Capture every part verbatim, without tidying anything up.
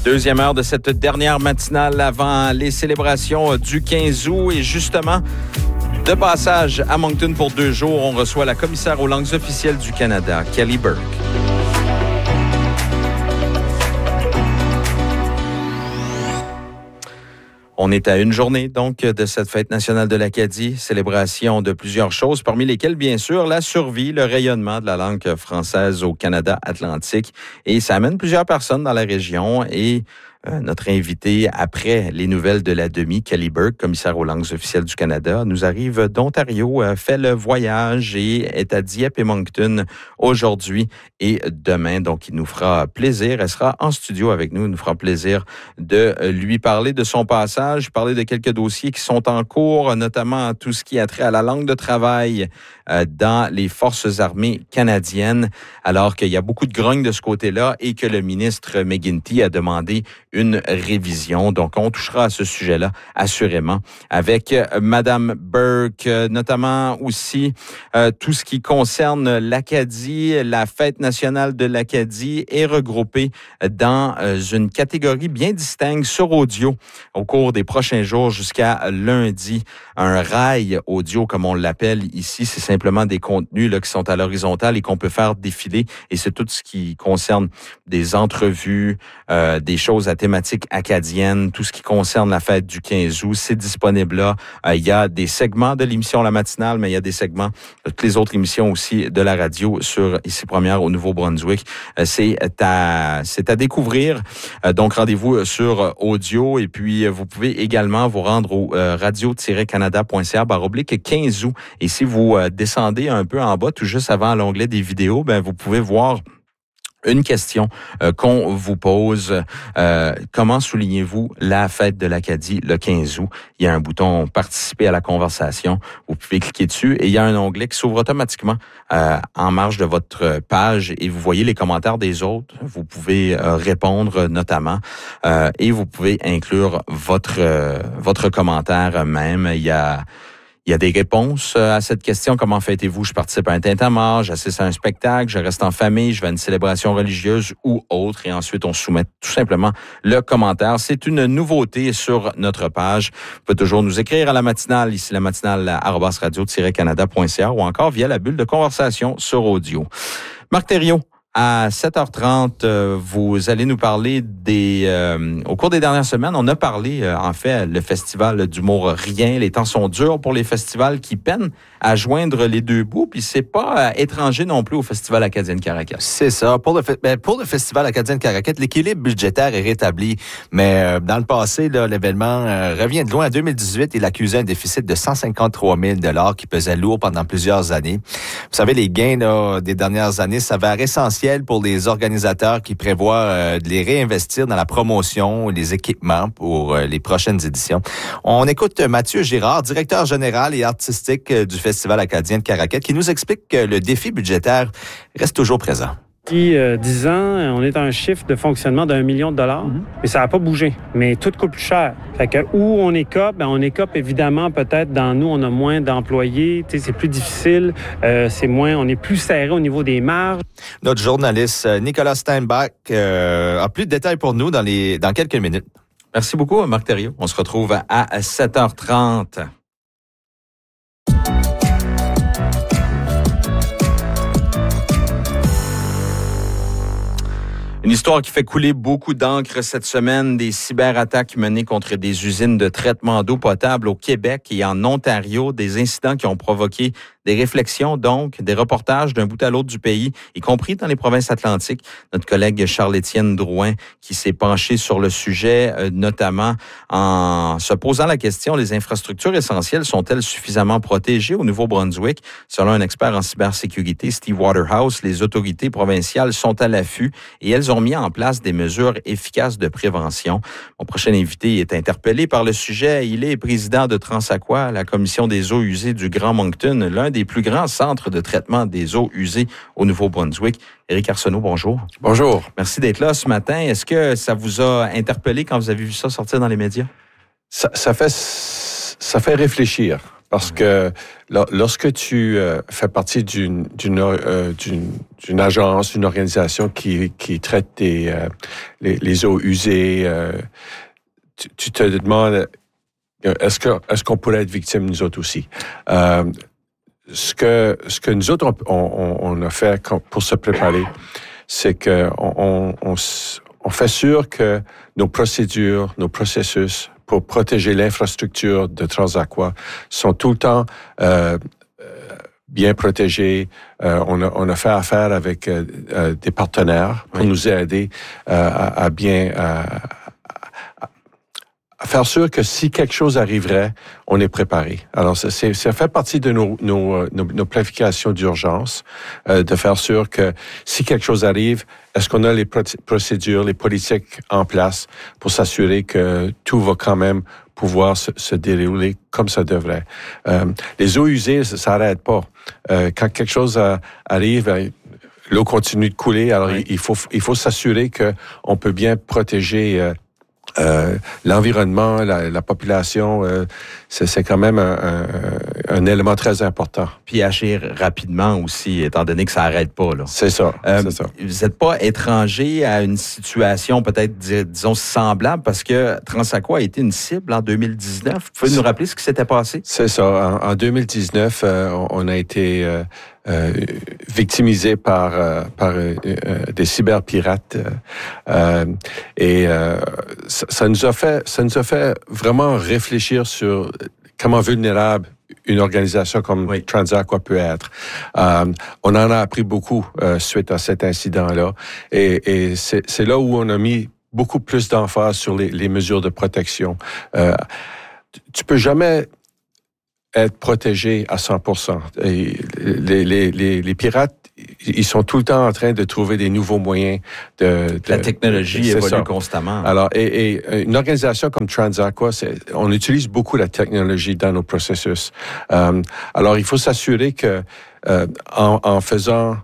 Deuxième heure de cette dernière matinale avant les célébrations du quinze août. Et justement, de passage à Moncton pour deux jours, on reçoit la commissaire aux langues officielles du Canada, Kelly Burke. On est à une journée, donc, de cette fête nationale de l'Acadie, célébration de plusieurs choses, parmi lesquelles, bien sûr, la survie, le rayonnement de la langue française au Canada atlantique. Et ça amène plusieurs personnes dans la région et euh, notre invité, après les nouvelles de la demi, Kelly Burke, commissaire aux langues officielles du Canada, nous arrive d'Ontario, euh, fait le voyage et est à Dieppe et Moncton aujourd'hui et demain. Donc, il nous fera plaisir. Elle sera en studio avec nous. Il nous fera plaisir de lui parler de son passage, parler de quelques dossiers qui sont en cours, notamment tout ce qui a trait à la langue de travail euh, dans les forces armées canadiennes, alors qu'il y a beaucoup de grogne de ce côté-là et que le ministre McGuinty a demandé une révision. Donc, on touchera à ce sujet-là, assurément, avec Madame Burke, notamment aussi euh, tout ce qui concerne l'Acadie. La fête nationale de l'Acadie est regroupée dans euh, une catégorie bien distincte sur audio au cours des prochains jours jusqu'à lundi. Un rail audio, comme on l'appelle ici, c'est simplement des contenus là, qui sont à l'horizontale et qu'on peut faire défiler. Et c'est tout ce qui concerne des entrevues, euh, des choses à thématique acadienne, tout ce qui concerne la fête du quinze août, c'est disponible là. Euh, il y a des segments de l'émission La Matinale, mais il y a des segments de toutes les autres émissions aussi de la radio sur Ici Première au Nouveau-Brunswick. Euh, c'est à, c'est à découvrir. Euh, donc, rendez-vous sur audio et puis vous pouvez également vous rendre au euh, radio tiret canada point c a barre oblique quinze août. Et si vous euh, descendez un peu en bas, tout juste avant l'onglet des vidéos, ben vous pouvez voir une question euh, qu'on vous pose. Euh, comment soulignez-vous la fête de l'Acadie le quinze août? Il y a un bouton « Participer à la conversation ». Vous pouvez cliquer dessus et il y a un onglet qui s'ouvre automatiquement euh, en marge de votre page et vous voyez les commentaires des autres. Vous pouvez euh, répondre notamment euh, et vous pouvez inclure votre euh, votre commentaire même. Il y a Il y a des réponses à cette question. Comment fêtez-vous? Je participe à un tintamarre, j'assiste à un spectacle, je reste en famille, je vais à une célébration religieuse ou autre. Et ensuite, on soumet tout simplement le commentaire. C'est une nouveauté sur notre page. Vous pouvez toujours nous écrire à la matinale, ici la matinale arobase radio tiret canada point c a ou encore via la bulle de conversation sur audio. Marc Thériault, à sept heures trente, euh, vous allez nous parler des... Euh, au cours des dernières semaines, on a parlé, euh, en fait, le festival d'humour Rien. Les temps sont durs pour les festivals qui peinent à joindre les deux bouts. Puis c'est pas euh, étranger non plus au Festival Acadien de Caracat. C'est ça. Pour le, fe- ben, pour le Festival Acadien de Caracat, l'équilibre budgétaire est rétabli. Mais euh, dans le passé, là, l'événement euh, revient de loin. En deux mille dix-huit, il accusait un déficit de cent cinquante-trois mille dollars qui pesait lourd pendant plusieurs années. Vous savez, les gains là, des dernières années s'avèrent essentiels pour les organisateurs qui prévoient euh, de les réinvestir dans la promotion et les équipements pour euh, les prochaines éditions. On écoute Mathieu Girard, directeur général et artistique euh, du Festival Acadien de Caracat, qui nous explique que le défi budgétaire reste toujours présent. Depuis euh, dix ans, on est à un chiffre de fonctionnement d'un million de dollars, mm-hmm. mais ça n'a pas bougé. Mais tout coûte plus cher. Fait que où on écope, ben on écope évidemment peut-être dans nous, on a moins d'employés, tu sais, c'est plus difficile, euh, c'est moins, on est plus serré au niveau des marges. Notre journaliste Nicolas Steinbach euh, a plus de détails pour nous dans les dans quelques minutes. Merci beaucoup, Marc Thériault. On se retrouve à sept heures trente. Une histoire qui fait couler beaucoup d'encre cette semaine, des cyberattaques menées contre des usines de traitement d'eau potable au Québec et en Ontario, des incidents qui ont provoqué des réflexions, donc, des reportages d'un bout à l'autre du pays, y compris dans les provinces atlantiques. Notre collègue Charles-Étienne Drouin qui s'est penché sur le sujet, euh, notamment en se posant la question, les infrastructures essentielles sont-elles suffisamment protégées au Nouveau-Brunswick? Selon un expert en cybersécurité, Steve Waterhouse, les autorités provinciales sont à l'affût et elles ont mis en place des mesures efficaces de prévention. Mon prochain invité est interpellé par le sujet. Il est président de Transaqua, la commission des eaux usées du Grand Moncton, l'un des plus grands centres de traitement des eaux usées au Nouveau-Brunswick. Éric Arsenault, bonjour. Bonjour. Merci d'être là ce matin. Est-ce que ça vous a interpellé quand vous avez vu ça sortir dans les médias? Ça, ça fait, ça fait réfléchir. Parce que lorsque tu euh, fais partie d'une, d'une, euh, d'une, d'une agence, d'une organisation qui, qui traite des, euh, les, les eaux usées. Euh, tu, tu te demandes, est-ce que est-ce qu'on pourrait être victime nous autres aussi? Euh, ce que ce que nous autres on, on, on a fait pour se préparer, c'est que on, on, on, on fait sûr que nos procédures, nos processus pour protéger l'infrastructure de Transaqua sont tout le temps euh, bien protégés. Euh, on, a, on a fait affaire avec euh, euh, des partenaires pour oui. nous aider euh, à, à bien à, à, à faire sûr que si quelque chose arriverait, on est préparé. Alors, ça, c'est, ça fait partie de nos, nos, nos, nos planifications d'urgence, euh, de faire sûr que si quelque chose arrive, est-ce qu'on a les procédures, les politiques en place pour s'assurer que tout va quand même pouvoir se, se dérouler comme ça devrait. Euh, les eaux usées, ça s'arrête pas. Euh, quand quelque chose euh, arrive, euh, l'eau continue de couler. Alors, oui. il faut il faut s'assurer que on peut bien protéger euh, euh, l'environnement, la, la population. Euh, c'est, c'est quand même un, un, un élément très important. Puis agir rapidement aussi, étant donné que ça n'arrête pas. Là. C'est ça, euh, c'est ça. Vous n'êtes pas étranger à une situation peut-être, disons, semblable, parce que Transaqua a été une cible en deux mille dix-neuf. Vous pouvez nous rappeler ce qui s'était passé? C'est ça. En, en deux mille dix-neuf, euh, on, on a été euh, euh, victimisé par, euh, par euh, euh, des cyberpirates. Euh, et euh, ça, ça nous a fait, ça nous a fait vraiment réfléchir sur comment vulnérable une organisation comme oui. Transaqua peut être. Euh, on en a appris beaucoup euh, suite à cet incident-là. Et, et c'est, c'est là où on a mis beaucoup plus d'emphase sur les, les mesures de protection. Euh, tu peux jamais être protégé à cent pour cent. Et les, les, les, les pirates, ils sont tout le temps en train de trouver des nouveaux moyens de... de La technologie de, évolue ça. constamment. Alors, et, et une organisation comme Transaqua, c'est, on utilise beaucoup la technologie dans nos processus. Euh, alors, il faut s'assurer que euh, en, en faisant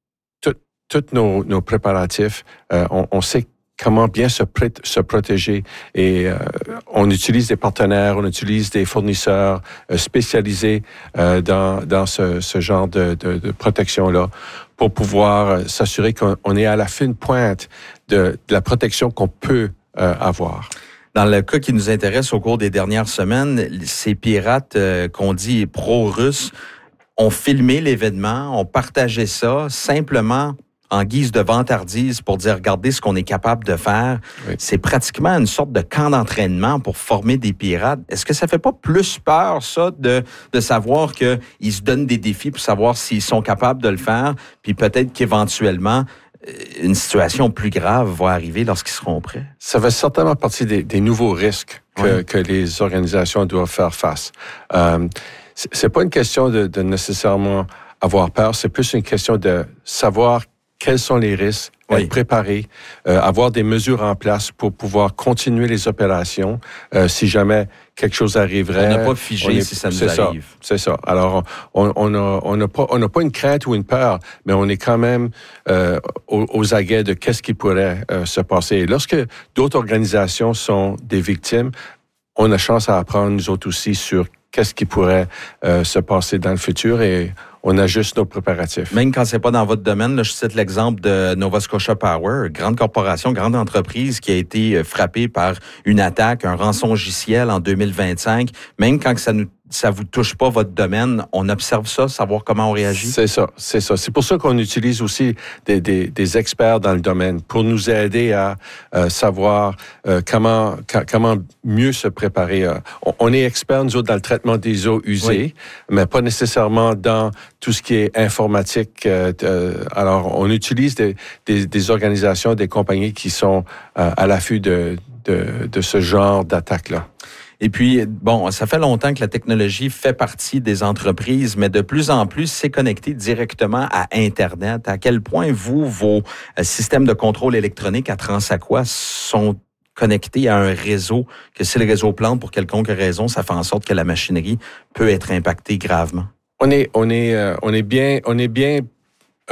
tous nos, nos préparatifs, euh, on, on sait comment bien se, pré- se protéger. Et euh, on utilise des partenaires, on utilise des fournisseurs euh, spécialisés euh, dans, dans ce, ce genre de, de, de protection-là pour pouvoir euh, s'assurer qu'on on est à la fine pointe de, de la protection qu'on peut euh, avoir. Dans le cas qui nous intéresse au cours des dernières semaines, ces pirates euh, qu'on dit pro-russes ont filmé l'événement, ont partagé ça simplement en guise de vantardise pour dire, regardez ce qu'on est capable de faire. Oui. C'est pratiquement une sorte de camp d'entraînement pour former des pirates. Est-ce que ça fait pas plus peur, ça, de, de savoir qu'ils se donnent des défis pour savoir s'ils sont capables de le faire, puis peut-être qu'éventuellement, une situation plus grave va arriver lorsqu'ils seront prêts? Ça fait certainement partie des, des nouveaux risques que, oui. que les organisations doivent faire face. Euh, c'est, c'est pas une question de, de nécessairement avoir peur, c'est plus une question de savoir quels sont les risques, oui. être préparé, euh, avoir des mesures en place pour pouvoir continuer les opérations euh, si jamais quelque chose arriverait. On n'a pas figé est, si ça nous c'est arrive. Ça, c'est ça. Alors, on on a on n'a pas on n'a pas une crainte ou une peur, mais on est quand même euh, aux, aux aguets de qu'est-ce qui pourrait euh, se passer. Et lorsque d'autres organisations sont des victimes, on a chance à apprendre nous autres aussi sur qu'est-ce qui pourrait euh, se passer dans le futur et on ajuste nos préparatifs. Même quand c'est pas dans votre domaine, là, je cite l'exemple de Nova Scotia Power, grande corporation, grande entreprise qui a été frappée par une attaque, un rançongiciel en deux mille vingt-cinq. Même quand ça nous ça vous touche pas votre domaine, on observe ça, savoir comment on réagit? C'est ça, c'est ça. C'est pour ça qu'on utilise aussi des, des, des experts dans le domaine pour nous aider à euh, savoir euh, comment ca- comment mieux se préparer. On, on est experts, nous autres, dans le traitement des eaux usées, oui. mais pas nécessairement dans tout ce qui est informatique. Euh, euh, alors, on utilise des, des, des organisations, des compagnies qui sont euh, à l'affût de, de, de ce genre d'attaque-là. Et puis, bon, ça fait longtemps que la technologie fait partie des entreprises, mais de plus en plus, c'est connecté directement à Internet. À quel point, vous, vos systèmes de contrôle électronique à Transaqua sont connectés à un réseau, que si le réseau plante pour quelconque raison, ça fait en sorte que la machinerie peut être impactée gravement? On est, on est, euh, on est bien, on est bien euh,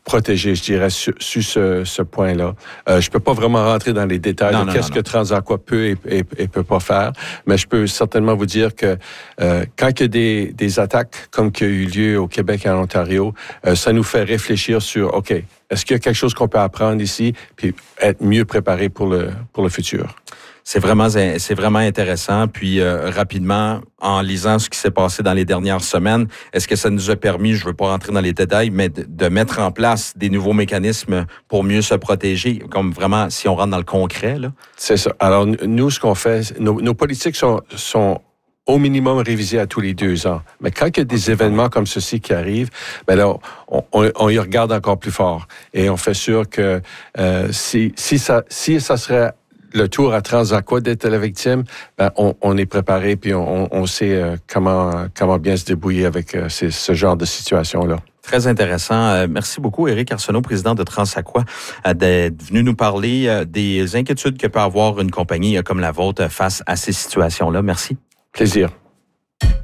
protégés, je dirais, sur, sur ce, ce point-là. Euh, je peux pas vraiment rentrer dans les détails non, de non, qu'est-ce non, que Transaqua peut et, et, et peut pas faire, mais je peux certainement vous dire que euh, quand il y a des, des attaques comme qui a eu lieu au Québec et en Ontario, euh, ça nous fait réfléchir sur, OK, est-ce qu'il y a quelque chose qu'on peut apprendre ici, puis être mieux préparé pour le, pour le futur? C'est vraiment, c'est vraiment intéressant. Puis euh, rapidement, en lisant ce qui s'est passé dans les dernières semaines, est-ce que ça nous a permis, je ne veux pas rentrer dans les détails, mais de, de mettre en place des nouveaux mécanismes pour mieux se protéger, comme vraiment si on rentre dans le concret, là? C'est ça. Alors nous, ce qu'on fait, nos, nos politiques sont, sont au minimum révisées à tous les deux ans. Mais quand il y a des événements comme ceci qui arrivent, ben là, on, on, on y regarde encore plus fort et on fait sûr que euh, si, si ça, si ça serait le tour à Transaqua d'être la victime, ben on, on est préparé puis on, on sait euh, comment comment bien se débrouiller avec euh, ces, ce genre de situation-là. Très intéressant. Euh, merci beaucoup, Éric Arsenault, président de Transaqua, euh, d'être venu nous parler euh, des inquiétudes que peut avoir une compagnie euh, comme la vôtre face à ces situations-là. Merci. Plaisir.